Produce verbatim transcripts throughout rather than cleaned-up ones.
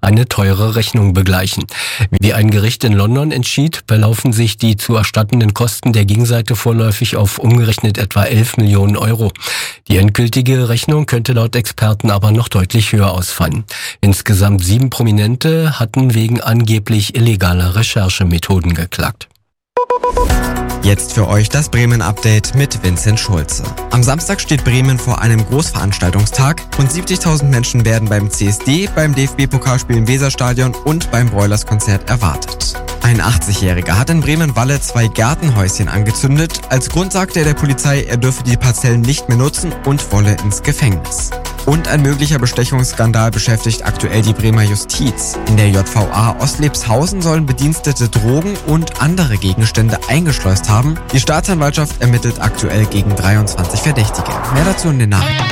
eine teure Rechnung begleichen. Wie ein Gericht in London entschied, belaufen sich die zu erstattenden Kosten der Gegenseite vorläufig auf umgerechnet etwa elf Millionen Euro. Die endgültige Rechnung könnte laut Experten aber noch deutlich höher ausfallen. Insgesamt sieben Prominente hatten wegen angeblich illegaler Recherchemethoden geklagt. Jetzt für euch das Bremen-Update mit Vincent Schulze. Am Samstag steht Bremen vor einem Großveranstaltungstag. Rund siebzigtausend Menschen werden beim C S D, beim D F B-Pokalspiel im Weserstadion und beim Broilers-Konzert erwartet. Ein achtzigjähriger hat in Bremen-Walle zwei Gartenhäuschen angezündet. Als Grund sagte er der Polizei, er dürfe die Parzellen nicht mehr nutzen und wolle ins Gefängnis. Und ein möglicher Bestechungsskandal beschäftigt aktuell die Bremer Justiz. In der J V A Ostlebshausen sollen Bedienstete Drogen und andere Gegenstände eingeschleust haben. Die Staatsanwaltschaft ermittelt aktuell gegen dreiundzwanzig Verdächtige. Mehr dazu in den Nachrichten.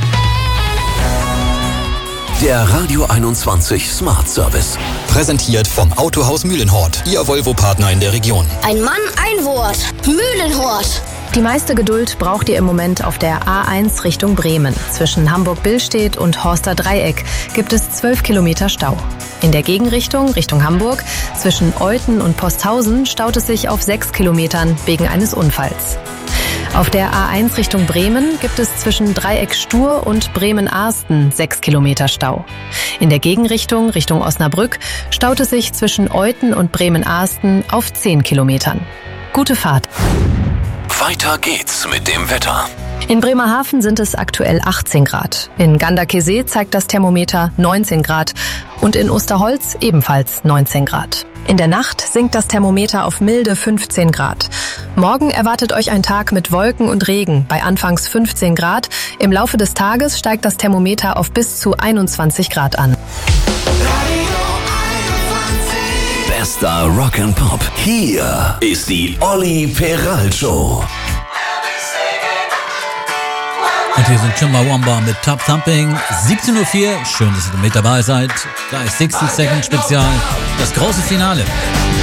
Der Radio einundzwanzig Smart Service. Präsentiert vom Autohaus Mühlenhort, Ihr Volvo-Partner in der Region. Ein Mann, ein Wort. Mühlenhort. Die meiste Geduld braucht ihr im Moment auf der A eins Richtung Bremen. Zwischen Hamburg-Billstedt und Horster Dreieck gibt es zwölf Kilometer Stau. In der Gegenrichtung, Richtung Hamburg, zwischen Euthen und Posthausen staut es sich auf sechs Kilometern wegen eines Unfalls. Auf der A eins Richtung Bremen gibt es zwischen Dreieck Stur und Bremen-Arsten sechs Kilometer Stau. In der Gegenrichtung, Richtung Osnabrück, staut es sich zwischen Euthen und Bremen-Arsten auf zehn Kilometern. Gute Fahrt! Weiter geht's mit dem Wetter. In Bremerhaven sind es aktuell achtzehn Grad. In Ganderkesee zeigt das Thermometer neunzehn Grad und in Osterholz ebenfalls neunzehn Grad. In der Nacht sinkt das Thermometer auf milde fünfzehn Grad. Morgen erwartet euch ein Tag mit Wolken und Regen bei anfangs fünfzehn Grad. Im Laufe des Tages steigt das Thermometer auf bis zu einundzwanzig Grad an. Bester Rock and Pop. Hier ist die Olli Peral Show. Und hier sind Chumbawamba mit Top Thumping. siebzehn Uhr vier. Schön, dass ihr mit dabei seid. Da ist sechzig Second Spezial. Das große Finale.